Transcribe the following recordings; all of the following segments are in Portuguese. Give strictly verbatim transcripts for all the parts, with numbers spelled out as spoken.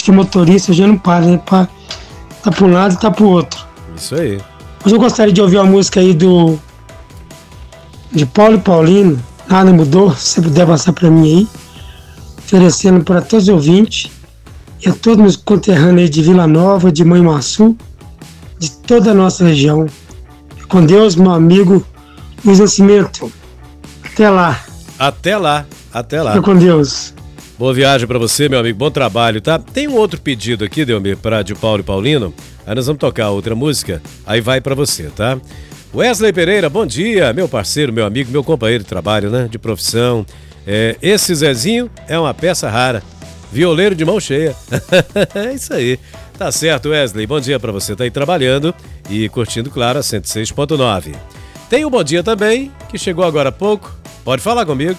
que motorista já não para, né? Pra, tá para um lado e tá pro outro. Isso aí. Mas eu gostaria de ouvir a música aí do de Paulo e Paulino, Nada Mudou, se você puder passar para mim aí, oferecendo para todos os ouvintes e a todos meus conterrâneos de Vila Nova, de Manhuaçu, de toda a nossa região. Com Deus, meu amigo Luiz Nascimento. Até lá. Até lá, até lá. Fica com Deus. Boa viagem pra você, meu amigo. Bom trabalho, tá? Tem um outro pedido aqui, Delmir, pra de Paulo e Paulino. Aí nós vamos tocar outra música, aí vai pra você, tá? Wesley Pereira, bom dia, meu parceiro, meu amigo, meu companheiro de trabalho, né? De profissão. É, esse Zezinho é uma peça rara. Violeiro de mão cheia. É isso aí. Tá certo, Wesley. Bom dia pra você. Tá aí trabalhando e curtindo, claro, a cento e seis ponto nove. Tem um bom dia também, que chegou agora há pouco. Pode falar comigo.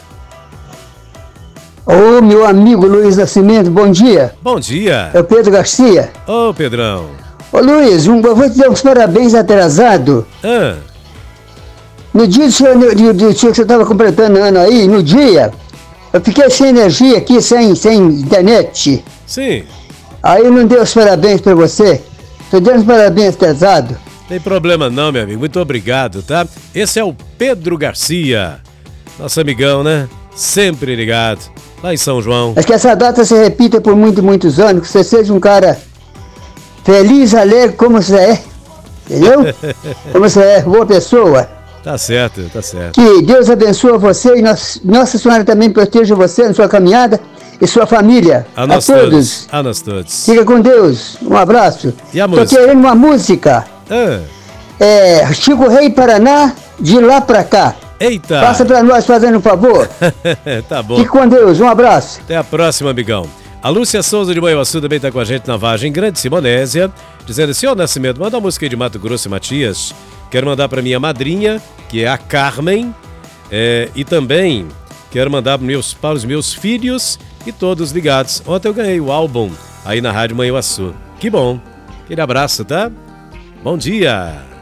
Ô, meu amigo Luiz Nascimento, bom dia. Bom dia. É o Pedro Garcia. Ô, Pedrão. Ô, Luiz, um, eu vou te dar uns parabéns atrasado. Ah. No dia do seu, do, do dia que você estava completando ano aí, no dia, eu fiquei sem energia aqui, sem, sem internet. Sim. Aí eu não dei os parabéns pra você. Tô dando os parabéns atrasado. Tem problema não, meu amigo. Muito obrigado, tá? Esse é o Pedro Garcia. Nosso amigão, né? Sempre ligado. Lá em São João. Acho que essa data se repita por muitos, muitos anos. Que você seja um cara feliz, alegre, como você é. Entendeu? Como você é, boa pessoa. Tá certo, tá certo. Que Deus abençoe você e Nossa Senhora também proteja você na sua caminhada e sua família. A nós a todos. todos. A nós todos. Fica com Deus. Um abraço. E a Tô música? querendo uma música. Ah. É, Chico Rei Paraná, de lá pra cá. Eita! Passa pra nós, fazendo um favor. Tá bom. Fique com Deus, um abraço. Até a próxima, amigão. A Lúcia Souza de Manhuaçu também tá com a gente na Vargem Grande Simonésia, dizendo assim, ô Nascimento, manda uma música aí de Mato Grosso e Matias. Quero mandar pra minha madrinha, que é a Carmen, é, e também quero mandar para, meus, para os meus filhos e todos ligados. Ontem eu ganhei o álbum aí na Rádio Manhuaçu. Que bom. Aquele abraço, tá? Bom dia.